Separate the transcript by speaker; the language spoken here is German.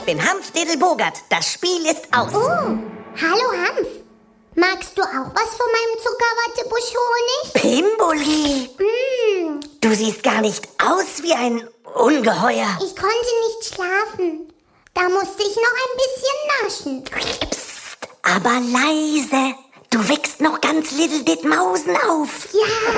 Speaker 1: bin Hanf Bogert. Das Spiel ist aus.
Speaker 2: Oh, hallo Hanf. Magst du auch was von meinem Zuckerwattebusch-Honig?
Speaker 1: Pimboli, du siehst gar nicht aus wie ein Ungeheuer.
Speaker 2: Ich konnte nicht schlafen. Da musste ich noch ein bisschen naschen.
Speaker 1: Psst, aber leise. Du wächst noch ganz little bit Mausen auf.
Speaker 2: Ja.